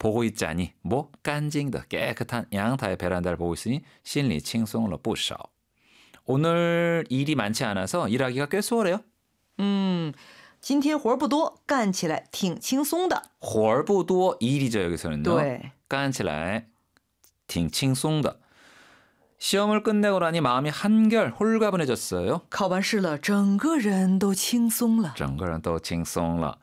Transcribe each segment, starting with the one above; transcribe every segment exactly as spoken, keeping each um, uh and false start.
보고 있자니 뭐干净的 깨끗한 양타의 베란다를 보고 있으니 心里轻松了不少. 오늘 일이 많지 않아서 일하기가 꽤 수월해요. 嗯，今天活不多，干起来挺轻松的。 活儿不多 일이죠 여기서는요. 对， 干起来挺轻松的. 시험을 끝내고 나니 마음이 한결 홀가분해졌어요. 考完试了，整个人都轻松了。 整个人都轻松了.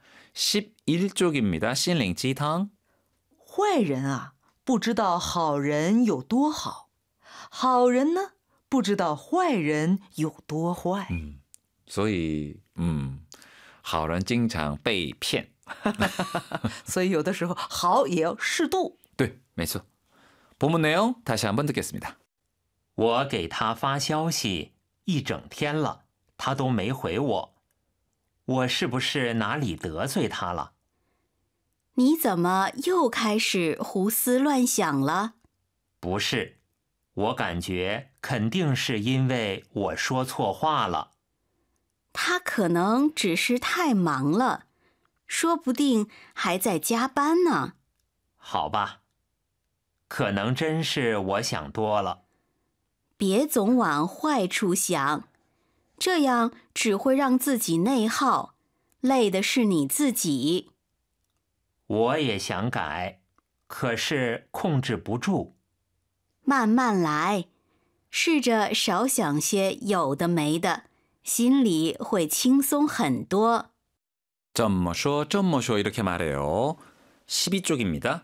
십일 쪽입니다. 心灵鸡汤. 坏人啊，不知道好人有多好，好人呢，不知道坏人有多坏。 嗯，所以，嗯，好人经常被骗。 所以有的时候好也要适度。 对，没错。본문 내용 다시 한번 듣겠습니다. 我给他发消息一整天了，他都没回我，我是不是哪里得罪他了？ 你怎么又开始胡思乱想了？ 不是，我感觉肯定是因为我说错话了。 他可能只是太忙了，说不定还在加班呢。 好吧，可能真是我想多了。 别总往坏处想，这样只会让自己内耗，累的是你自己。 我也想改，可是控制不住。 慢慢来，试着少想些有的没的，心里会轻松很多。 怎么说怎么说 이렇게 말해요. 십이 쪽입니다.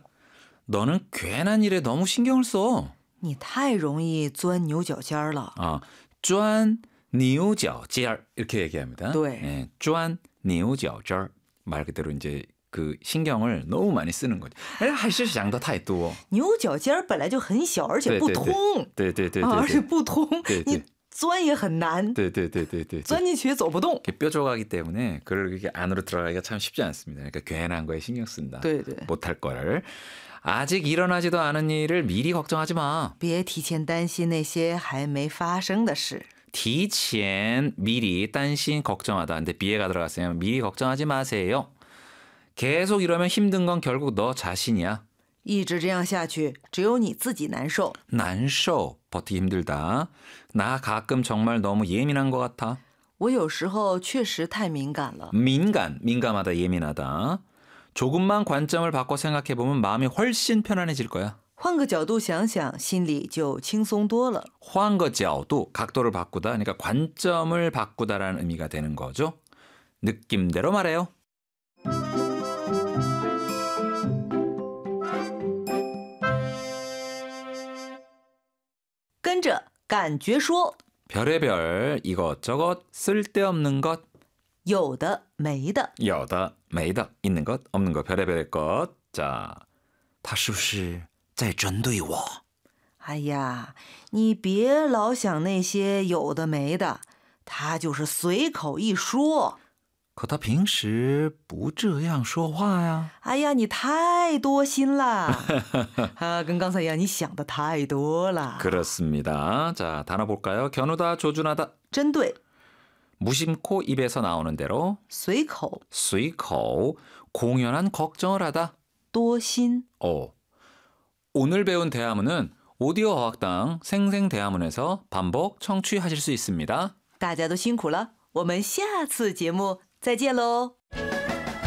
너는 괜한 일에 너무 신경을 써. 你太容易钻牛角尖了。 아, 钻牛角尖 이렇게 얘기합니다. 对， 네, 钻牛角尖 말 그대로 이제 그 신경을 너무 많이 쓰는 거죠. 还是想得太多。 牛角尖本来就很小，而且不通。 对对对对， 而且不通，你钻也很难。 对对对对对， 钻进去也走不动。 뾰족하기 때문에 그걸 이렇게 안으로 들어가기가 참 쉽지 않습니다. 그러니까 괜한 거에 신경 쓴다. 对对， 못할 거를. 아직 일어나지도 않은 일을 미리 걱정하지 마. 别提前担心那些还没发生的事。 提前 미리 担心 걱정하다. 근데 비해가 들어갔으면 미리 걱정하지 마세요. 계속 이러면 힘든 건 결국 너 자신이야. 一直这样下去，只有你自己难受。 难受 버티기 힘들다. 나 가끔 정말 너무 예민한 것 같아. 我有时候确实太敏感了。 민간, 민감하다, 예민하다. 조금만 관점을 바꿔 생각해보면 마음이 훨씬 편안해질 거야. 换个角度想想，心里就轻松多了。 换个角度, 각도를 바꾸다. 그러니까 관점을 바꾸다라는 의미가 되는 거죠. 느낌대로 말해요. 跟着感觉说， 별의별 이것저것 쓸데없는 것, 有的没的， 有的没的 있는 것, 없는 것, 별의별 것. 자, 他是不是在针对我？ 哎呀，你别老想那些有的没的，他就是随口一说。 可他平时不这样说话呀。 哎呀，你太多心了。啊，跟刚才一样，你想的太多了。 그렇습니다. 자, 단어 볼까요? 겨누다, 조준하다. 针对 무심코 입에서 나오는 대로 随口 수이코 공연한 걱정을 하다. 多心 어. 오늘 배운 대화문은 오디오 어학당 생생대화문에서 반복 청취하실 수 있습니다. 大家都辛苦了，我们下次节目再见喽。